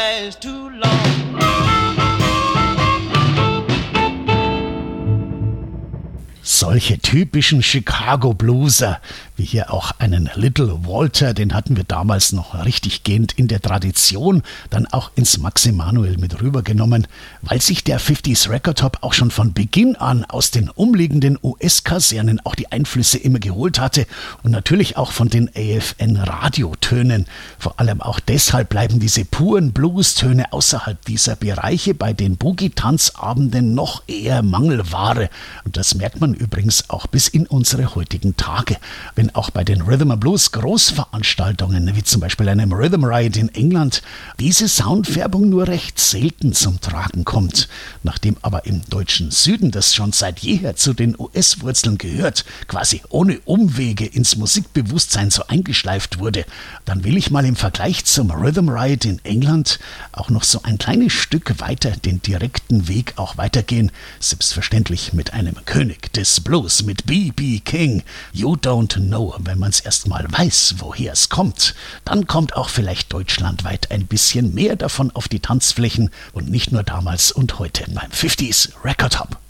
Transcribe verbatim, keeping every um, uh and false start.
last too long. Solche typischen Chicago-Blueser, wie hier auch einen Little Walter, den hatten wir damals noch richtig gehend in der Tradition, dann auch ins Maxi Manuel mit rübergenommen, weil sich der fünfziger Record Hop auch schon von Beginn an aus den umliegenden U S-Kasernen auch die Einflüsse immer geholt hatte und natürlich auch von den A F N-Radiotönen. Vor allem auch deshalb bleiben diese puren Blues-Töne außerhalb dieser Bereiche bei den Boogie-Tanzabenden noch eher Mangelware. Und das merkt man übrigens auch bis in unsere heutigen Tage, wenn auch bei den Rhythm and Blues Großveranstaltungen, wie zum Beispiel einem Rhythm Riot in England, diese Soundfärbung nur recht selten zum Tragen kommt. Nachdem aber im deutschen Süden das schon seit jeher zu den U S-Wurzeln gehört, quasi ohne Umwege ins Musikbewusstsein so eingeschleift wurde, dann will ich mal im Vergleich zum Rhythm Riot in England auch noch so ein kleines Stück weiter den direkten Weg auch weitergehen, selbstverständlich mit einem König des Blues, mit B B King. You don't know, wenn man es erst mal weiß, woher es kommt. Dann kommt auch vielleicht deutschlandweit ein bisschen mehr davon auf die Tanzflächen und nicht nur damals und heute beim fünfziger Record Hop.